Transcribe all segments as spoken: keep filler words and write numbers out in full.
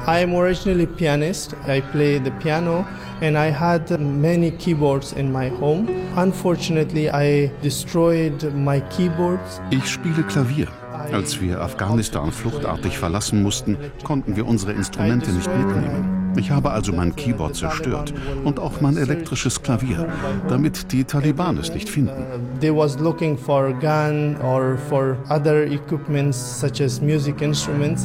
I'm originally a pianist. I play the piano and I had many keyboards in my home. Unfortunately, I destroyed my keyboards. Ich spiele Klavier. Als wir Afghanistan fluchtartig verlassen mussten, konnten wir unsere Instrumente nicht mitnehmen. Ich habe also mein Keyboard zerstört und auch mein elektrisches Klavier, damit die Taliban es nicht finden. They was looking for gun or for other equipments such as music instruments.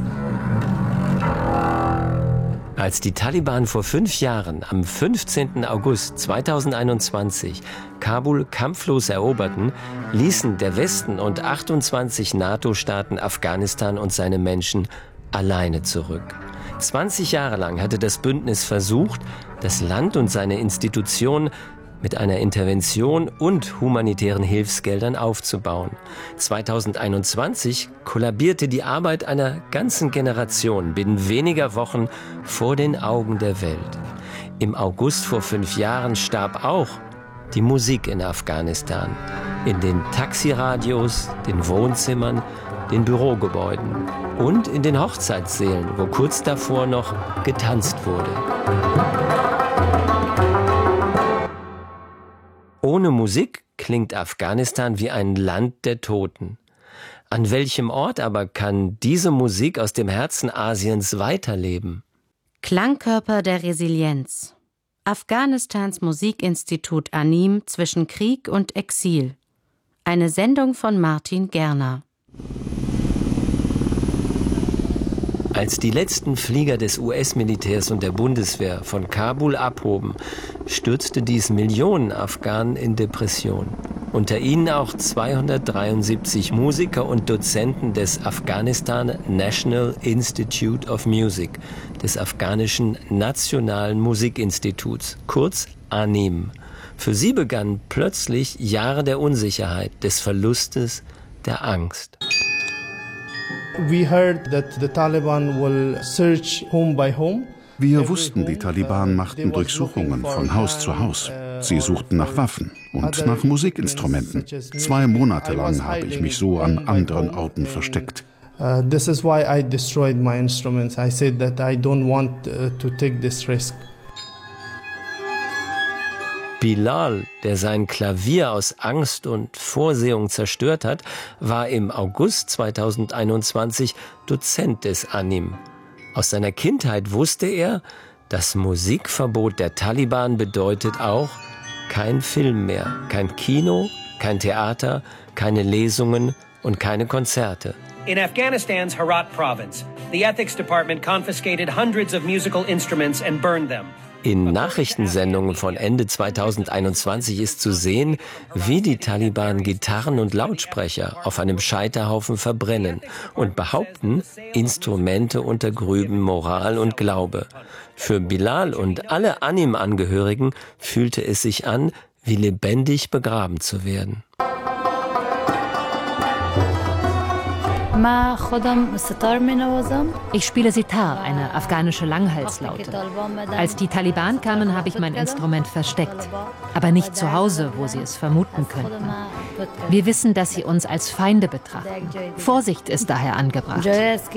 Als die Taliban vor fünf Jahren, am fünfzehnten August zweitausendeinundzwanzig, Kabul kampflos eroberten, ließen der Westen und achtundzwanzig NATO-Staaten Afghanistan und seine Menschen alleine zurück. zwanzig Jahre lang hatte das Bündnis versucht, das Land und seine Institutionen mit einer Intervention und humanitären Hilfsgeldern aufzubauen. zweitausendeinundzwanzig kollabierte die Arbeit einer ganzen Generation binnen weniger Wochen vor den Augen der Welt. Im August vor fünf Jahren starb auch die Musik in Afghanistan. In den Taxiradios, den Wohnzimmern, den Bürogebäuden und in den Hochzeitssälen, wo kurz davor noch getanzt wurde. Ohne Musik klingt Afghanistan wie ein Land der Toten. An welchem Ort aber kann diese Musik aus dem Herzen Asiens weiterleben? Klangkörper der Resilienz. Afghanistans Musikinstitut ANIM zwischen Krieg und Exil. Eine Sendung von Martin Gerner. Als die letzten Flieger des U S-Militärs und der Bundeswehr von Kabul abhoben, stürzte dies Millionen Afghanen in Depression. Unter ihnen auch zweihundertdreiundsiebzig Musiker und Dozenten des Afghanistan National Institute of Music, des afghanischen Nationalen Musikinstituts, kurz ANIM. Für sie begannen plötzlich Jahre der Unsicherheit, des Verlustes, der Angst. We heard that the Taliban will search home by home. Wir wussten, die Taliban machten Durchsuchungen von Haus zu Haus. Sie suchten nach Waffen und nach Musikinstrumenten. Zwei Monate lang habe ich mich so an anderen Orten versteckt. Uh, this is why I destroyed my instruments. I said that I don't want uh, to take this risk. Bilal, der sein Klavier aus Angst und Vorsehung zerstört hat, war im August zweitausendeinundzwanzig Dozent des ANIM. Aus seiner Kindheit wusste er, das Musikverbot der Taliban bedeutet auch kein Film mehr, kein Kino, kein Theater, keine Lesungen und keine Konzerte. In Afghanistan's Herat province, the ethics department confiscated hundreds of musical instruments and burned them. In Nachrichtensendungen von Ende zweitausendeinundzwanzig ist zu sehen, wie die Taliban Gitarren und Lautsprecher auf einem Scheiterhaufen verbrennen und behaupten, Instrumente untergrüben Moral und Glaube. Für Bilal und alle ANIM-Angehörigen fühlte es sich an, wie lebendig begraben zu werden. Ich spiele Sitar, eine afghanische Langhalslaute. Als die Taliban kamen, habe ich mein Instrument versteckt. Aber nicht zu Hause, wo sie es vermuten könnten. Wir wissen, dass sie uns als Feinde betrachten. Vorsicht ist daher angebracht.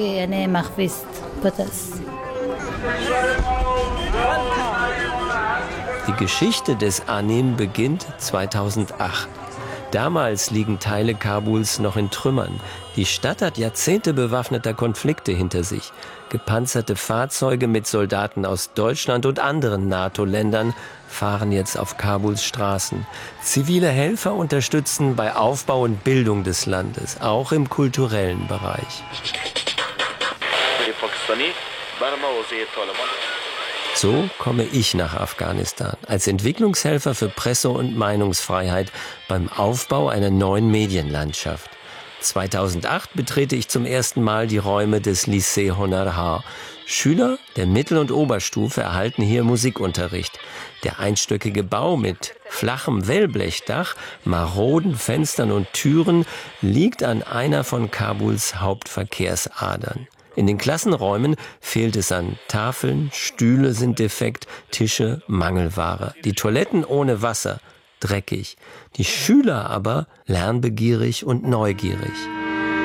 Die Geschichte des ANIM beginnt zweitausendacht. Damals liegen Teile Kabuls noch in Trümmern. Die Stadt hat Jahrzehnte bewaffneter Konflikte hinter sich. Gepanzerte Fahrzeuge mit Soldaten aus Deutschland und anderen NATO-Ländern fahren jetzt auf Kabuls Straßen. Zivile Helfer unterstützen bei Aufbau und Bildung des Landes, auch im kulturellen Bereich. So komme ich nach Afghanistan als Entwicklungshelfer für Presse- und Meinungsfreiheit beim Aufbau einer neuen Medienlandschaft. zweitausendacht betrete ich zum ersten Mal die Räume des Lycée Honar Ha. Schüler der Mittel- und Oberstufe erhalten hier Musikunterricht. Der einstöckige Bau mit flachem Wellblechdach, maroden Fenstern und Türen liegt an einer von Kabuls Hauptverkehrsadern. In den Klassenräumen fehlt es an Tafeln, Stühle sind defekt, Tische Mangelware. Die Toiletten ohne Wasser, dreckig. Die Schüler aber lernbegierig und neugierig.